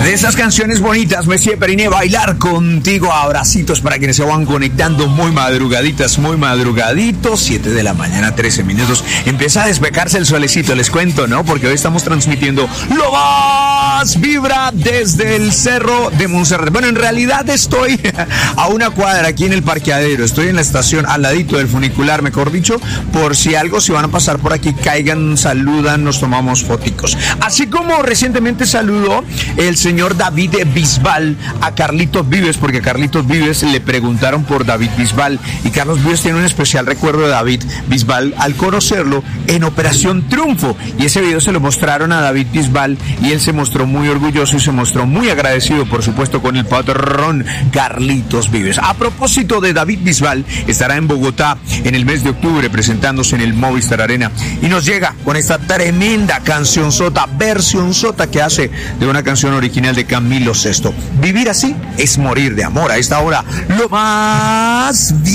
De esas canciones bonitas, Messier Periné, bailar contigo, abracitos para quienes se van conectando muy madrugaditas, muy madrugaditos, 7 de la mañana, 13 minutos. Empieza a despejarse el solecito, les cuento, ¿no? Porque hoy estamos transmitiendo Lo Más Vibra desde el Cerro de Montserrat. Bueno, en realidad estoy a una cuadra aquí en el parqueadero, estoy en la estación al ladito del funicular, mejor dicho, por si algo se van a pasar por aquí, caigan, saludan, nos tomamos foticos. Así como recientemente saludó el señor David Bisbal a Carlitos Vives, porque a Carlitos Vives le preguntaron por David Bisbal y Carlos Vives tiene un especial recuerdo de David Bisbal al conocerlo en Operación Triunfo, y ese video se lo mostraron a David Bisbal y él se mostró muy orgulloso y se mostró muy agradecido, por supuesto, con el patrón Carlitos Vives. A propósito de David Bisbal, estará en Bogotá en el mes de octubre presentándose en el Movistar Arena y nos llega con esta tremenda canción sota, versión sota que hace de una canción original de Camilo VI. Vivir así es morir de amor. A esta hora, Lo Más